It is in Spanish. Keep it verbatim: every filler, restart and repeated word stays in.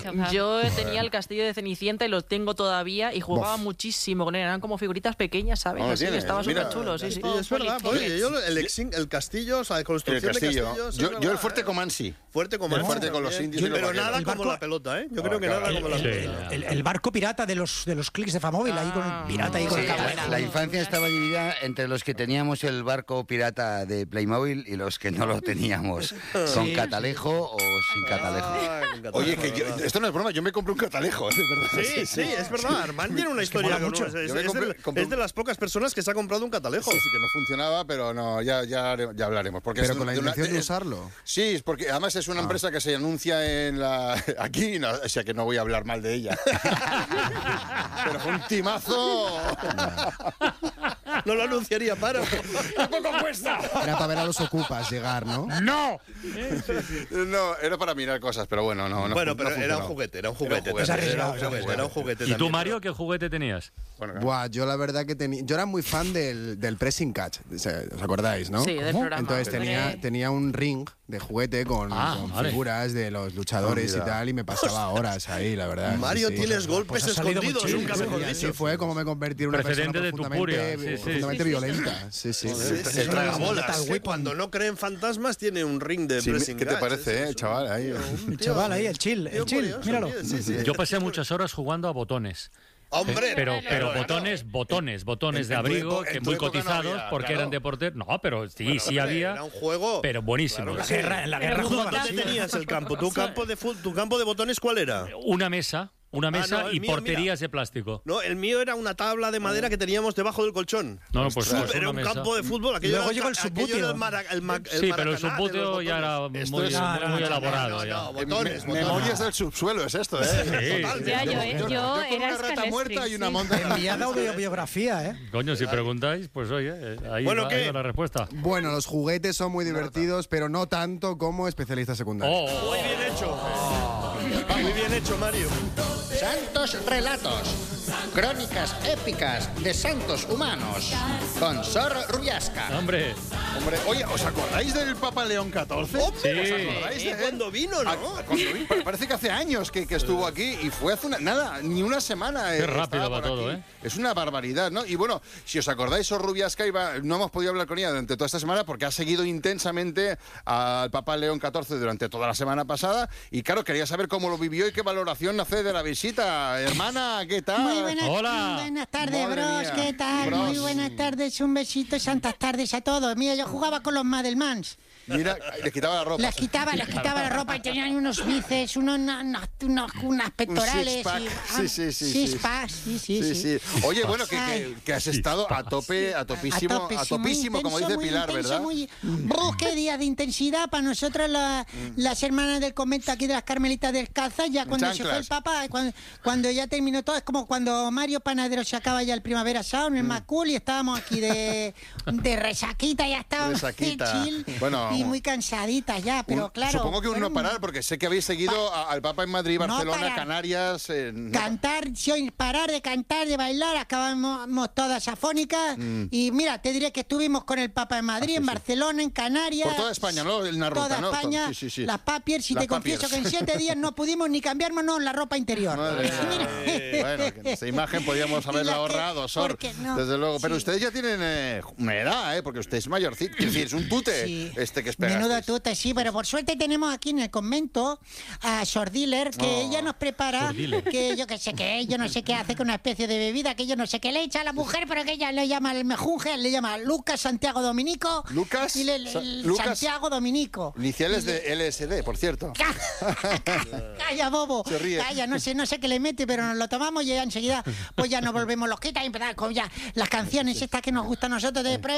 Yo tenía el castillo de Cenicienta y lo tengo todavía y jugaba Bof. muchísimo con él. Eran como figuritas pequeñas, ¿sabes? No, Así, estaba súper chulo, sí, sí. Sí, es verdad. Oye, yo el, el castillo, o sea, la construcción el castillo. de castillos... Yo, yo el fuerte Comansi. Fuerte Comansi. Fuerte con los indios. Yo, pero los nada el como barco, la pelota, ¿eh? Yo oh, creo que claro, nada como la sí, pelota. El, el barco pirata de los de los clics de Famóvil, ah, ahí con el pirata ahí con sí, el cable. La infancia estaba dividida entre los que teníamos el barco pirata de Playmobil y los que no lo teníamos. Con sí. catalejo o sin catalejo. Ay, Oye, que yo, esto no es broma, yo me compré un catalejo, de verdad. Sí, sí, sí, es verdad. Armand tiene una es historia con mucho. Es, es, compré, es, de, es de las pocas personas que se ha comprado un catalejo. Sí, sí, que no funcionaba, pero no, ya, ya, ya hablaremos. Porque pero es con la intención de, de usarlo. Sí, porque además es una ah. empresa que se anuncia en la aquí, no, o sea que no voy a hablar mal de ella. Pero fue un timazo. No lo anunciaría para. ¿Qué poco cuesta? Era para ver a los ocupas llegar, ¿no? ¡No! No, era para mirar cosas, pero bueno, no. no bueno, pero no era un juguete, era un juguete. Era un juguete, era un juguete, era un juguete ¿Y también, tú, Mario, pero... qué juguete tenías? Bueno, Buah, yo la verdad que tenía... Yo era muy fan del, del pressing catch, ¿os acordáis, no? Sí, del programa. Entonces tenía, tenía un ring de juguete con, ah, con vale. figuras de los luchadores oh, y tal, y me pasaba horas ahí, la verdad. Mario, sí, sí. tienes golpes pues escondidos, nunca mejor dicho. Así fue como me convertí en una Precedente persona profundamente, de tu furia. Sí, sí. profundamente sí, violenta. Sí, sí. sí, sí, sí. El tragabolas, que cuando no creen fantasmas tiene un ring de sí, pressing ¿qué te catch, parece, eh, chaval? Ahí, el chaval ahí, el chill, el chill, míralo. Sí, sí, Yo pasé muchas horas jugando a botones. Hombre, pero, pero claro, botones, claro. botones, botones de abrigo, en tu, que muy cotizados no había, porque claro. eran de portero. No, pero sí, bueno, sí hombre, había. Era un juego. Pero buenísimo. Claro La guerra, en la guerra ¿Dónde jugabas. tenías el campo? ¿Tu campo de fut, tu campo de botones cuál era? Una mesa. Una mesa ah, no, y mío, porterías mira. de plástico. No, el mío era una tabla de madera que teníamos debajo del colchón. No, no, pues Ostras, pues era un mesa. campo de fútbol. Aquello Luego era, llegó el subbuteo. Era el mara, el ma, el sí, pero el subbuteo ya era muy, muy, no, no, muy no, elaborado. No, ya. no, botones, Me, memorias del subsuelo es esto, ¿eh? Sí. Total, Ya, yo, yo, yo, yo, yo con era una rata Scalestri, muerta y una sí. montaña. Enviada autobiografía, ¿eh? Coño, si preguntáis, pues oye, ahí, bueno, va, ¿qué? ahí va la respuesta. Bueno, los juguetes son muy divertidos, pero no tanto como especialistas secundarios. Oh, Muy bien hecho. Muy bien hecho, Mario. Santos relatos. Crónicas épicas de santos humanos. Con Sor Rubiasca. hombre. Hombre, oye, ¿os acordáis del Papa León catorce? Hombre, Sí. ¿os acordáis de cuando vino, no? Ah, cuando vino, pa- parece que hace años que, que estuvo aquí y fue hace una, nada, ni una semana. Qué eh, rápido estaba va por todo, aquí. ¿eh? Es una barbaridad, ¿no? Y bueno, si os acordáis, Sor Rubiasca iba, no hemos podido hablar con ella durante toda esta semana porque ha seguido intensamente al Papa León catorce durante toda la semana pasada y claro, quería saber cómo lo vivió y qué valoración hace de la visita. Hermana, ¿qué tal? Muy buenas, Hola. buenas tardes, Madre bros, mía. ¿qué tal? Bros. Muy buenas tardes, un besito, santas tardes a todos. Mira, yo jugaba con los Madelmans. Mira, le quitaba la ropa. Les quitaba, les quitaba la ropa y tenían unos bíceps, unos, unos, unos, unas pectorales. six-pack. Y, Sí, sí, sí, sí. Six packs, sí, sí, Sí, sí. sí. Oye, bueno, que, que, que has estado a tope, a topísimo, a topísimo, como dice muy Pilar, intenso, ¿verdad? Muy... Brr, qué día de intensidad para nosotros la- las hermanas del convento aquí de las Carmelitas Descalzas, ya cuando se fue chanclas. el Papa, cuando, cuando ya terminó todo, es como cuando Mario Panadero se acaba ya el Primavera Sound, el Macul, y estábamos aquí de, de resaquita, ya estábamos Resaquita. chill Bueno, y muy cansaditas ya, pero Un- claro. Supongo que un no fueron- parar, porque sé que habéis seguido a- al Papa en Madrid, No Barcelona, parar. Canarias. eh, no pa- Cantar, sin parar de cantar, de bailar, acabamos todas afónicas. Mm. Y mira, te diré que estuvimos con el Papa en Madrid, Ah, sí, en sí. Barcelona, en Canarias. Por toda España, ¿no? En la ruta, Toda ¿no? España, Sí, sí, sí. las papiers, y Las te confieso papiers. que en siete días no pudimos ni cambiarnos la ropa interior. Madre Mira. mía. Bueno, que esa imagen podíamos Y haberla la que- ahorrado, Sor. porque no, Desde luego. Pero sí. ustedes ya tienen eh, una edad, ¿eh? Porque usted es mayorcito. Es decir, es un tute Sí. este que espera. Menudo tute, sí, pero por suerte tenemos aquí en el convento a Sor Diller, que Oh. ella nos prepara, Sor Diller. que yo que sé qué es, yo no sé qué hace con una especie de bebida, que yo no sé qué le echa a la mujer, pero que ella le llama el mejunje, le llama Lucas Santiago Dominico. Lucas y le- le- Sa- el Lucas- Santiago Dominico. Iniciales de L S D, por cierto. Calla, bobo. Se ríe. Calla, no sé, no sé qué le mete, pero nos lo tomamos y ya enseguida pues ya nos volvemos loquitas y empezamos con ya las canciones estas que nos gustan a nosotros de